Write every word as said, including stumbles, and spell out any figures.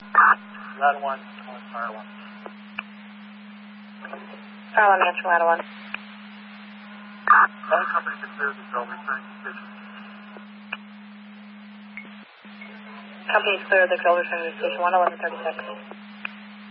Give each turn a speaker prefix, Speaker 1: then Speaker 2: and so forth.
Speaker 1: Ladder one, calling fire one.
Speaker 2: Fire one, answer ladder one.
Speaker 1: All companies can clear the cell, returning to station.
Speaker 2: Companies clear the cell, returning to station one eleven thirty-six.